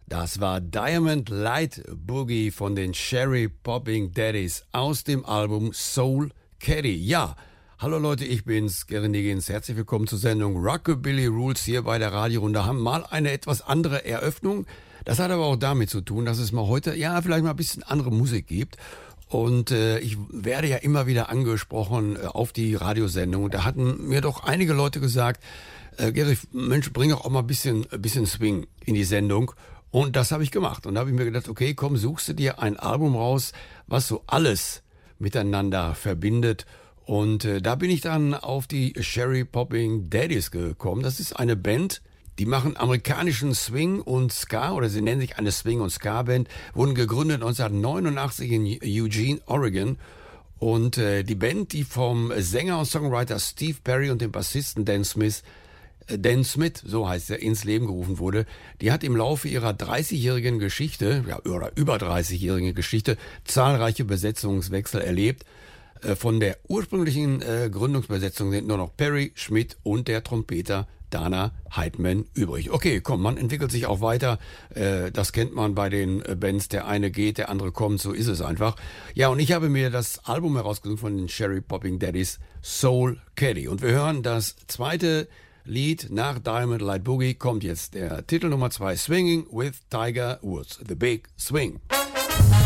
Das war Diamond Light Boogie von den Cherry Popping Daddies aus dem Album Soul Caddy. Ja, hallo Leute, ich bin's, Gary Niggins. Herzlich willkommen zur Sendung Rockabilly Rules hier bei der Radiorunde. Haben mal eine etwas andere Eröffnung. Das hat aber auch damit zu tun, dass es mal heute, vielleicht mal ein bisschen andere Musik gibt. Und ich werde ja immer wieder angesprochen auf die Radiosendung. Und da hatten mir doch einige Leute gesagt, Gary, Mensch, bring auch mal ein bisschen Swing in die Sendung. Und das habe ich gemacht. Und da habe ich mir gedacht, okay, komm, suchst du dir ein Album raus, was so alles miteinander verbindet. Und da bin ich dann auf die Cherry Popping Daddies gekommen. Das ist eine Band, die machen amerikanischen Swing und Ska, oder sie nennen sich eine Swing- und Ska-Band, wurden gegründet 1989 in Eugene, Oregon. Und die Band, die vom Sänger und Songwriter Steve Perry und dem Bassisten Dan Smith, so heißt er, ins Leben gerufen wurde, die hat im Laufe ihrer 30-jährigen Geschichte, oder über 30-jährigen Geschichte, zahlreiche Besetzungswechsel erlebt. Von der ursprünglichen Gründungsbesetzung sind nur noch Perry, Schmidt und der Trompeter Dana Heidman übrig. Okay, komm, man entwickelt sich auch weiter. Das kennt man bei den Bands. Der eine geht, der andere kommt, so ist es einfach. Ja, und ich habe mir das Album herausgesucht von den Cherry Popping Daddies, Soul Caddy. Und wir hören das zweite Lied nach Diamond Light Boogie. Kommt jetzt der Titel Nummer 2, Swinging with Tiger Woods, The Big Swing.